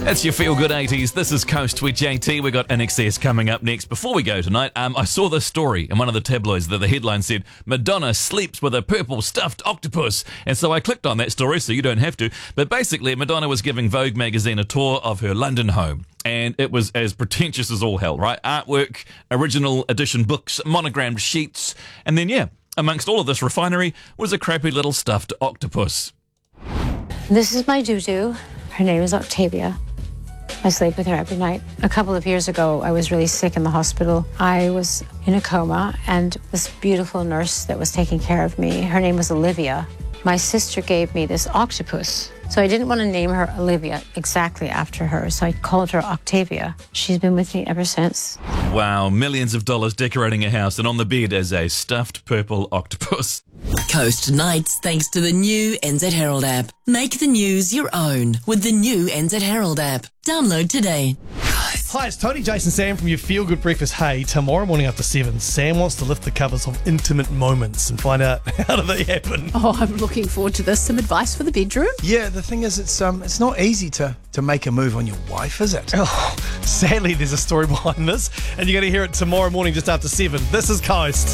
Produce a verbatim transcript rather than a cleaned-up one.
That's your Feel Good eighties. This is Coast with J T. We got In Excess coming up next. Before we go tonight, um, I saw this story in one of the tabloids that the headline said, Madonna sleeps with a purple stuffed octopus. And so I clicked on that story so you don't have to. But basically, Madonna was giving Vogue magazine a tour of her London home. And it was as pretentious as all hell, right? Artwork, original edition books, monogrammed sheets. And then, yeah, amongst all of this refinery was a crappy little stuffed octopus. This is my doo-doo. Her name is Octavia. I sleep with her every night. A couple of years ago, I was really sick in the hospital. I was in a coma, and this beautiful nurse that was taking care of me, her name was Olivia. My sister gave me this octopus. So I didn't want to name her Olivia exactly after her, so I called her Octavia. She's been with me ever since. Wow, millions of dollars decorating a house, and on the bed is a stuffed purple octopus. Coast Nights, thanks to the new N Z Herald app. Make the news your own with the new N Z Herald app. Download today. Hi, it's Tony, Jason, Sam from your Feel Good Breakfast. Hey, tomorrow morning after seven, Sam wants to lift the covers of intimate moments and find out how do they happen. Oh, I'm looking forward to this. Some advice for the bedroom? Yeah, the thing is, it's um, it's not easy to, to make a move on your wife, is it? Oh, sadly, there's a story behind this, and you're going to hear it tomorrow morning just after seven. This is Coast.